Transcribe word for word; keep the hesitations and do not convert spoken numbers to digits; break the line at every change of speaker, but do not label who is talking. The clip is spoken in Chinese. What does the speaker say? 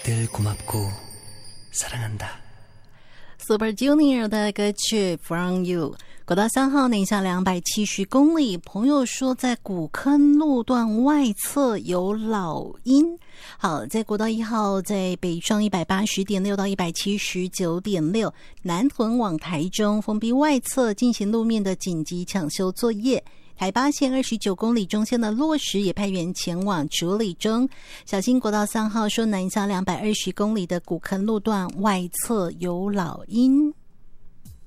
늘 고맙고 사랑한다。
Super Junior 的歌曲 From You。 国道三号南下两百七十公里，朋友说在古坑路段外侧有老鹰。好，在国道一号在北上 一百八十点六 到 一百七十九点六， 南屯往台中封闭外侧进行路面的紧急抢修作业。台八线二十九公里中线的落石也派员前往处理中。小心国道三号说南下两百二十公里的古坑路段外侧有老鹰。